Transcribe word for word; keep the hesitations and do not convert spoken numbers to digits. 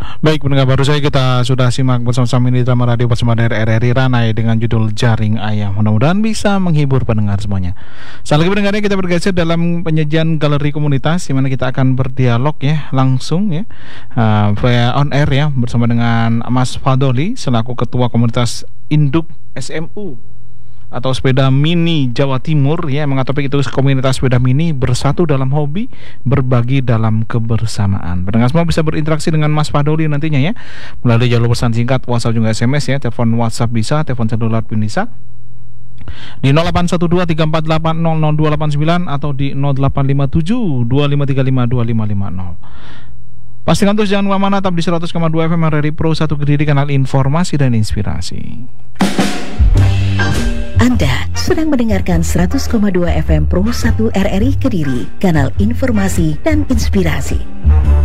Baik, pendengar baru saya kita sudah simak bersama-sama ini drama radio bersama dari R R I Ranai dengan judul Jaring Ayam. Mudah-mudahan bisa menghibur pendengar semuanya. Saat lagi pendengarnya kita bergeser dalam penyajian galeri komunitas, di mana kita akan berdialog ya langsung ya uh, via on air ya bersama dengan Mas Fadoli selaku Ketua Komunitas Induk S M U atau sepeda mini Jawa Timur ya, mengatur itu komunitas sepeda mini bersatu dalam hobi, berbagi dalam kebersamaan. Pendengar semua bisa berinteraksi dengan Mas Fadoli nantinya ya melalui jalur pesan singkat, WhatsApp juga S M S ya. Telepon WhatsApp bisa, telepon seluler pun bisa di nol delapan satu dua tiga empat delapan nol nol dua delapan sembilan atau di nol delapan lima tujuh dua lima tiga lima dua lima lima nol. Pastikan terus jangan kemana-mana, tetap di seratus koma dua F M R R I Pro satu Kediri, kanal informasi dan inspirasi. Anda sedang mendengarkan seratus koma dua F M Pro satu R R I Kediri, kanal informasi dan inspirasi.